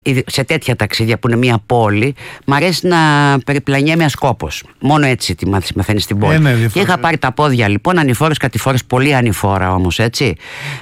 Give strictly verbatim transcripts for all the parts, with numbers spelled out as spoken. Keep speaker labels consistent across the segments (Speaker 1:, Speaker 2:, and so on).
Speaker 1: Σε τέτοια ταξίδια που είναι μια πόλη, μ' αρέσει να περιπλανιέμαι ασκόπως. Μόνο έτσι τη μαθαίνεις στην πόλη. Ε, ναι, και είχα πάρει τα πόδια λοιπόν, ανηφόρες, κατηφόρες, πολύ ανηφόρα όμως, έτσι.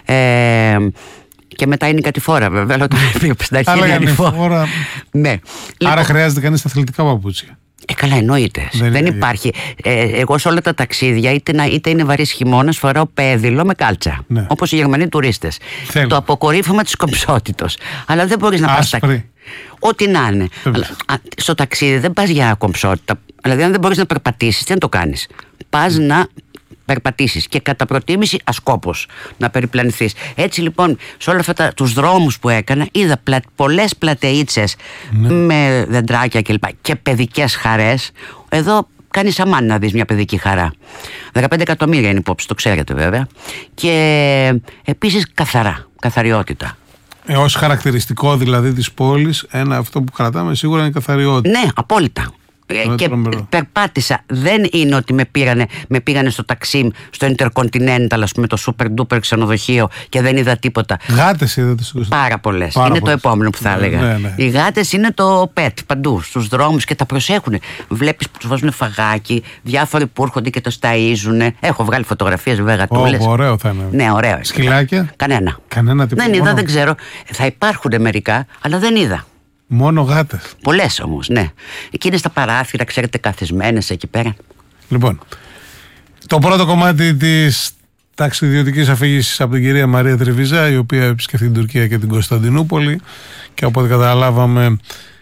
Speaker 1: Ε, και μετά είναι η κατηφόρα, βέβαια.
Speaker 2: Αλλά η ανηφόρα.
Speaker 1: Ναι.
Speaker 2: Άρα
Speaker 1: λοιπόν, χρειάζεται
Speaker 2: κανείς αθλητικά παπούτσια.
Speaker 1: Ε, καλά, εννοείται. Δεν, Δεν υπάρχει. Ε, εγώ σε όλα τα ταξίδια, είτε, είτε είναι βαρύς χειμώνας, φοράω πέδιλο με κάλτσα. Ναι. Όπως οι Γερμανοί τουρίστες. Θέλω. Το αποκορύφωμα της κομψότητος. Αλλά δεν μπορείς να πας. Ό,τι να είναι. Αλλά, α, στο ταξίδι δεν πας για κομψότητα. Δηλαδή, αν δεν μπορείς να περπατήσεις, δεν το κάνεις. Πας να περπατήσεις και κατά προτίμηση ασκόπως να περιπλανηθείς. Έτσι λοιπόν, σε όλα αυτά τους δρόμους που έκανα, είδα πλα, πολλές πλατεΐτσες ναι. με δεντράκια κλπ. Και παιδικές χαρές. Εδώ κάνεις αμάν να δεις μια παιδική χαρά. δεκαπέντε εκατομμύρια είναι υπόψη, το ξέρετε βέβαια. Και επίσης καθαρά, καθαριότητα.
Speaker 2: Ε, ως χαρακτηριστικό δηλαδή της πόλης, ένα αυτό που κρατάμε σίγουρα είναι η καθαριότητα.
Speaker 1: Ναι, απόλυτα. Και τρομερό. Περπάτησα. Δεν είναι ότι με πήγανε, με πήγανε στο ταξί, στο Intercontinental, ας πούμε, το super duper ξενοδοχείο και δεν είδα τίποτα.
Speaker 2: Γάτες είδατε?
Speaker 1: Πάρα πολλές. Είναι πολλές. Το επόμενο που θα ναι, έλεγα. Ναι, ναι. Οι γάτες είναι το pet παντού, στους δρόμους και τα προσέχουν. Βλέπεις που τους βάζουν φαγάκι, διάφοροι που έρχονται και το σταΐζουν. Έχω βγάλει φωτογραφίες βέβαια γατούλες.
Speaker 2: Oh, ωραίο θα είναι.
Speaker 1: Ναι, ωραίο.
Speaker 2: Σκυλάκια?
Speaker 1: Κανένα.
Speaker 2: Κανένα τίποτα.
Speaker 1: Δεν είδα,
Speaker 2: μόνο...
Speaker 1: δεν ξέρω. Θα υπάρχουν μερικά, αλλά δεν είδα.
Speaker 2: Μόνο γάτες.
Speaker 1: Πολλές όμως, ναι. Εκείνες στα παράθυρα, ξέρετε, καθισμένες εκεί πέρα.
Speaker 2: Λοιπόν, το πρώτο κομμάτι της ταξιδιωτικής αφήγησης από την κυρία Μαρία Τρεβιζά, η οποία επισκεφθεί την Τουρκία και την Κωνσταντινούπολη και από ό,τι καταλάβαμε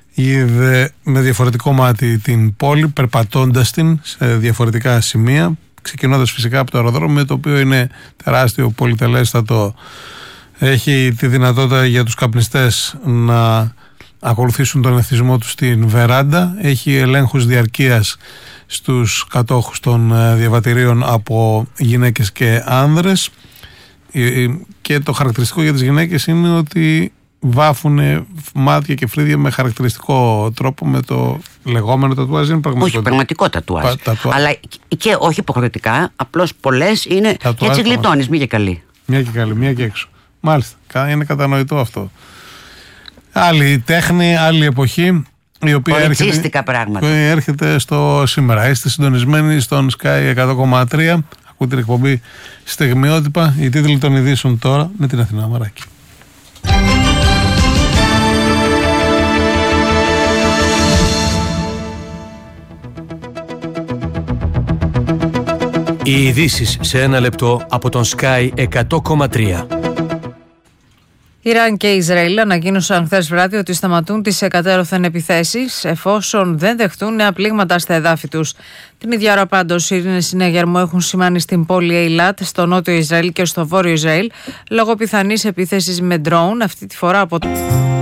Speaker 2: είδε με διαφορετικό μάτι την πόλη, περπατώντας την σε διαφορετικά σημεία, ξεκινώντας φυσικά από το αεροδρόμιο, το οποίο είναι τεράστιο, πολυτελέστατο, έχει τη δυνατότητα για τους καπνιστές να ακολουθήσουν τον εθισμό του στην βεράντα, έχει ελέγχους διαρκείας στους κατόχους των διαβατηρίων από γυναίκες και άνδρες και το χαρακτηριστικό για τις γυναίκες είναι ότι βάφουν μάτια και φρύδια με χαρακτηριστικό τρόπο, με το λεγόμενο τατουάζ. Είναι πραγματικό.
Speaker 1: Όχι, πραγματικό τατουάζ. τατουάζ. Αλλά και όχι υποχρεωτικά, απλώς πολλές είναι τατουάζ, έτσι γλιτώνεις, μία και καλή.
Speaker 2: Μία και καλή, μία και έξω. Μάλιστα, είναι κατανοητό αυτό. Άλλη τέχνη, άλλη εποχή, η οποία έρχεται,
Speaker 1: πράγματα.
Speaker 2: έρχεται στο σήμερα. Είστε συντονισμένοι στον Sky εκατό κόμμα τρία. Ακούτε την εκπομπή Στιγμιότυπα. Οι τίτλοι των ειδήσεων τώρα με την Αθηνά Μαράκη.
Speaker 3: Οι ειδήσεις σε ένα λεπτό από τον Sky εκατό κόμμα τρία.
Speaker 4: Ιράν και Ισραήλ ανακοίνωσαν χθες βράδυ ότι σταματούν τις εκατέρωθεν επιθέσεις εφόσον δεν δεχτούν νέα πλήγματα στα εδάφη τους. Την ίδια ώρα πάντως οι ειρήνες συνέγερμο έχουν σημάνει στην πόλη Ειλάτ, στο νότιο Ισραήλ και στο βόρειο Ισραήλ λόγω πιθανής επίθεσης με ντρόουν, αυτή τη φορά από